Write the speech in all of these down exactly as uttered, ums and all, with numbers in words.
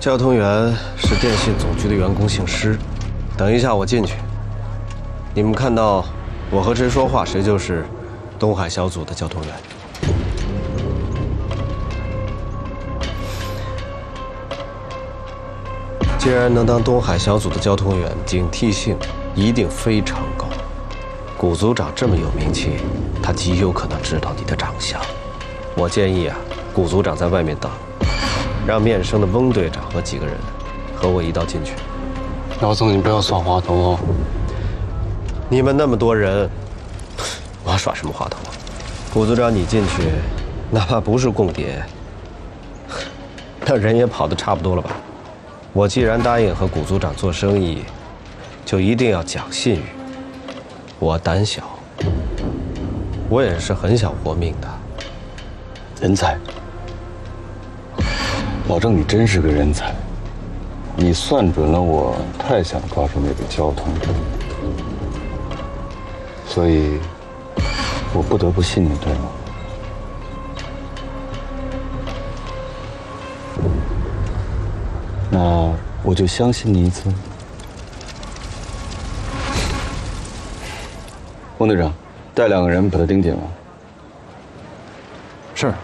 交通员是电信总局的员工，姓施。等一下我进去，你们看到我和谁说话，谁就是东海小组的交通员。既然能当东海小组的交通员，警惕性一定非常高。古组长这么有名气，他极有可能知道你的长相。我建议啊，古组长在外面等。 让面生的翁队长和几个人和我一道进去。 姚总，你不要耍滑头哦。 你们那么多人，我耍什么滑头啊？古组长，你进去，哪怕不是共谍，那人也跑得差不多了吧？我既然答应和古组长做生意，就一定要讲信誉。我胆小，我也是很想活命的。 人才。 保证你真是个人才，你算准了我太想抓住那个交通，所以我不得不信你，对吗？那我就相信你一次。翁队长，带两个人把他盯紧了。 是。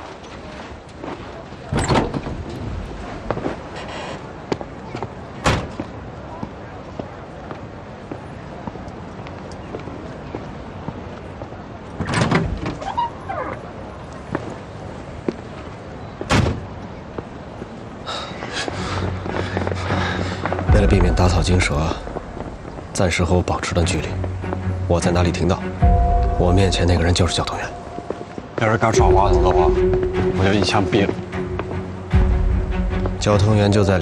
为了避免打草惊蛇，暂时和我保持段距离。我在哪里听到，我面前那个人就是交通员。 要是敢耍滑头的话，我就一枪毙了。 交通员就在。